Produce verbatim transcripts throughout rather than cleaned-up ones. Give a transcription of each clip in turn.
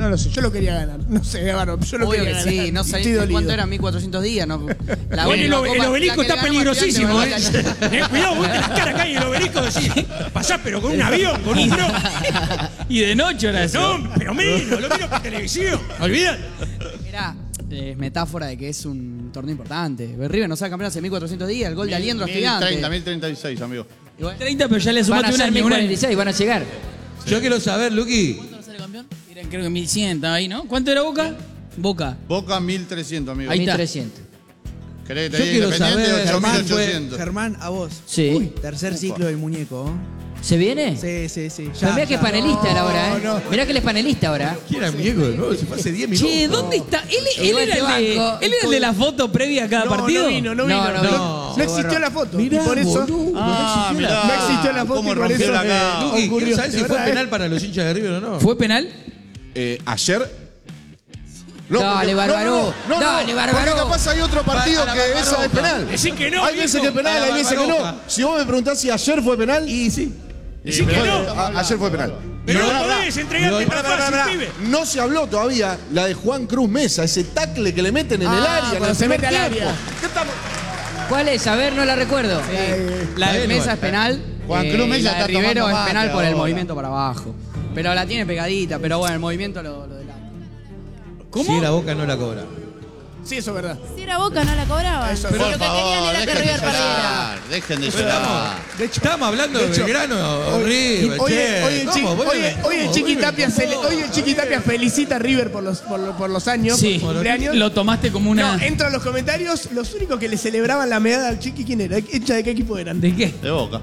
no lo sé, yo lo quería ganar. No sé, Bárbaro, yo lo Obvio quería que ganar. sí, no Estoy sé dolido. cuánto eran mil cuatrocientos días. No, la Bueno, el, única obe- el copa- obelisco la que está le ganamos a peligrosísimo, ¿eh? Estudiantes, ¿verdad? Eh, Cuidado, vos tenés cara acá y el obelisco decís, pasás pero con un avión, con un dron. Y de noche ahora eso. No, pero menos, lo miro por televisión. Olvídate. Era eh, metáfora de que es un torneo importante. River no sabe campeón hace mil cuatrocientos días, el gol de Aliendro mil gigante. treinta, mil treinta y seis, amigo. treinta, pero ya le Van a sumaste un ser año. mil un año. cuarenta y seis, van a llegar. Yo quiero saber, Luqui. ¿Cuánto sale campeón? Eran creo que mil cien ahí, ¿no? ¿Cuánto era Boca? Boca. Boca mil trescientos, amigo. Ahí está. mil trescientos. ¿Querés que Yo te diga quiero Independiente? saber, ocho mil Germán, fue- ochocientos. Germán, a vos. Sí. Uy, tercer ciclo del muñeco. ¿eh? ¿Se viene? Sí, sí, sí. Pero mirá que es panelista él ahora, ¿eh? no. Mirá que él es panelista ahora. ¿Quién era el muñeco de nuevo? Se fue hace diez minutos. Che, ¿dónde está? ¿Él, él Igual era, te el de, banco. ¿él era el de la foto previa a cada No, partido? no vino, no vino. No, no No, vino. no Se existió borró. la foto. Mirá, y por eso boludo. Ah, mirá. no existió la foto ¿Cómo y por rompió eso la eh, cara? Luqui, ocurrió. ¿quiero saber De si fue verdad, penal eh. para los hinchas de River o no? ¿Fue penal? Eh, ayer. Dale, porque- Bárbaro. No, no, no, Dale, no, Bárbaro. porque capaz hay otro partido A la que esa es Barbaroja. penal. Decí que no, Hay veces viejo. que es penal, A la hay veces que no. Barbaroja. Si vos me preguntás si ayer fue penal, Y sí. Decí que no. a- ayer fue penal. Pero Y no pará, podés entregarte Pero- tan pará, pará, fácil, pará. pibe. No se habló todavía la de Juan Cruz Mesa, ese tacle que le meten en el Ah, área. en cuando el se primer mete al tiempo. área. ¿Qué estamos? ¿Cuál es? A ver, no la recuerdo. La de Bien, Mesa igual. es penal. Juan eh, Cruz y Mesa la de está Rivero tomando es mate penal por el ahora. movimiento para abajo. Pero la tiene pegadita, pero bueno, el movimiento lo, lo delata. ¿Cómo? Si era Boca, no la cobra. Sí, eso es verdad. Si era Boca, no la cobraban. Eso, Pero Por lo que querían favor, era que dejen de River perdiera. llorar. Dejen de llorar. De hecho, Estábamos hablando de, de hecho, Belgrano, horrible, Hoy, che. hoy el ¿Cómo? Chiqui, Vos hoy- me- hoy el ¿cómo? Chiqui Vos me Tapia se le- contó. hoy el Chiqui Tapia felicita a River por los, por, los- por los años, Sí. cumpleaños. Lo tomaste como una... No, entro a los comentarios, los únicos que le celebraban la medalla al Chiqui, ¿quién era? ¿Hincha de qué equipo eran? ¿De qué? De Boca.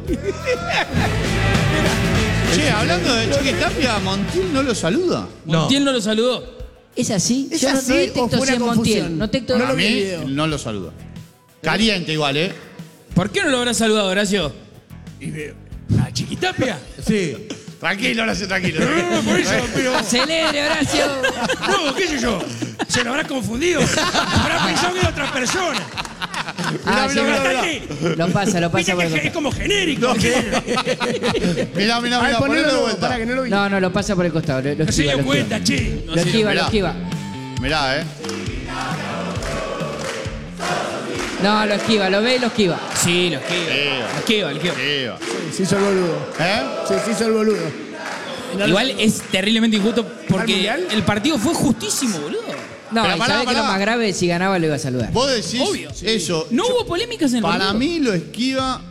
Che, hablando de Chiqui Tapia, ¿Montiel no lo saluda? No. Montiel no lo saludó. ¿Es así? ¿Es Yo no- así no o detecto fue si una es Montiel. confusión? No detecto... No A lo vi mí el video. no lo saluda. Caliente igual, ¿eh? ¿Por qué no lo habrá saludado, Horacio? Y veo, ¿a Chiquitapia? Sí. Tranquilo, Horacio, tranquilo. No, por eso, pero... Acelere, Horacio. No, qué sé yo. Se lo habrá confundido. Habrá pensado que era otra persona. Ah, sí, Mirá, mirá. mirá. Lo pasa, lo Viste pasa por que el es costado. como genérico. Mirá, mirá, A ver, mirá, ponelo ponelo de de vuelta. para que no lo vi. No, no, lo pasa por el costado. Lo, lo No se esquiva, dio lo cuenta, esquiva. che. Lo esquiva, lo mirá. esquiva. Mirá, ¿eh? No, lo esquiva, lo ve y lo esquiva. Sí, lo esquiva. Lo esquiva, lo esquiva. Sí, va. Se hizo el boludo. ¿Eh? Sí, se hizo el boludo. No, Igual es terriblemente injusto porque mundial? el partido fue justísimo, boludo. No, Pero y pará, sabés que lo pará. más grave, si ganaba lo iba a saludar. Vos decís Obvio. eso. No Yo- hubo polémicas en el Para partido. mí lo esquiva.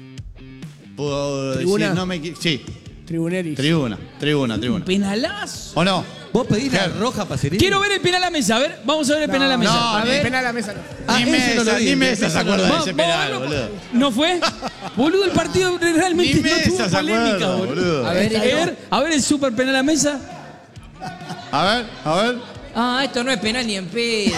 Puedo ¿Tribuna? decir, no me equi- Sí, Tribuneris. tribuna, tribuna, tribuna. Penalazo. ¿O no? ¿Vos pedís la Claro. roja para Cerini? Quiero ver el penal a la mesa. A ver, vamos a ver el penal a la mesa. no, a ni ver. Penal a la mesa no. Ah, ni ese no lo Mesa, vi, ni ese Mesa se no lo acuerda vi. de ese Vamos, penal, vamos, boludo. ¿No fue? Boludo, el partido realmente Ni no Mesa tuvo se polémica, acuerda, boludo. boludo. A ver, A ver, a ver el super penal a la mesa. A ver, a ver. Ah, esto no es penal ni en pedo.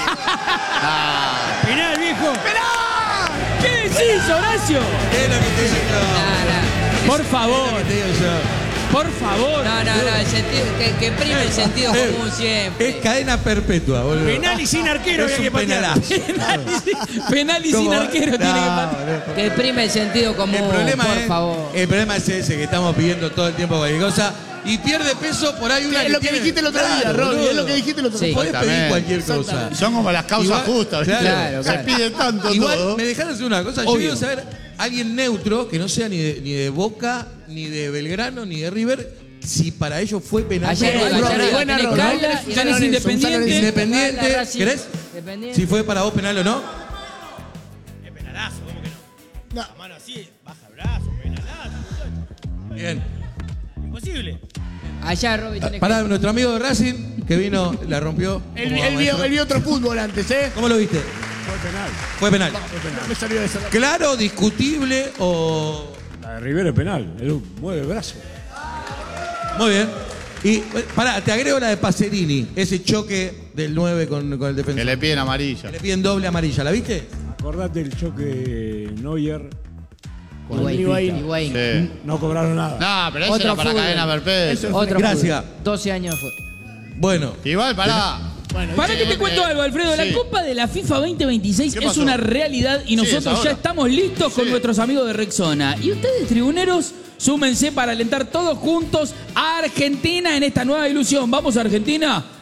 Penal, viejo. ¿Qué decís, Horacio? ¿Qué es lo que te digo yo? Por ¿Qué es lo favor, que te digo yo? por favor. No, no, no, el sentido, que, que prime el sentido común siempre. Es cadena perpetua, boludo. Penal y sin arquero Es había un que patear. penalazo. Penal y sin- penal y sin ¿Cómo? arquero No, tiene que patear. boludo. Que prime el sentido común, El problema, por es, favor. el problema es ese, que estamos pidiendo todo el tiempo cualquier cosa y pierde peso por ahí una Es lo que tiene- dijiste el otro día, Claro, Robbie. Es boludo. lo que dijiste el otro Sí. día. Podés pedir Exactamente. cualquier cosa. Y son como las causas Igual- justas, ¿viste? claro, Se claro. pide tanto Igual, todo. me dejaron hacer una cosa. Yo Obvio. quiero saber alguien neutro, que no sea ni de, ni de Boca, ni de Belgrano, ni de River, si para ellos fue penal. Allá arriba, Robbie, allá arriba, buena, tenés Robbie. Cala y Tenés tenés Lorenzo, Independiente. un Lorenzo. Independiente, Cala, Racing, ¿querés? Independiente. Si fue para vos penal o no. Penalazo, ¿cómo que no? No. La mano así, baja el brazo, penalazo. Bien. Imposible. Allá, Robbie, tenés Para que... nuestro amigo de Racing, que vino, la rompió. Él, como él vio, maestro. él vio otro fútbol antes, ¿eh? ¿Cómo lo viste? Fue penal. No me salió eso. ¿Claro, discutible o...? La de Rivera es penal, él mueve el brazo. Muy bien. Y, eh, pará, te agrego la de Pacerini, ese choque del nueve con, con el defensor. Que le piden amarilla. Que le piden doble amarilla, ¿la viste? Acordate del choque Neuer. con Higuaín, Higuaín. Higuaín. Sí. No cobraron nada. No, pero eso Otro era para fútbol. cadena perpetua. Eso es Otro Gracias. fútbol. doce años fue. Bueno, Igual, pará. Bueno, Para que te Sí, cuento eh, algo, Alfredo. sí. La Copa de la FIFA veinte veintiséis ¿Qué es pasó? una realidad y Sí, nosotros es ahora. ya estamos listos con Sí. nuestros amigos de Rexona. Y ustedes, tribuneros, súmense para alentar todos juntos a Argentina en esta nueva ilusión. ¿Vamos a Argentina?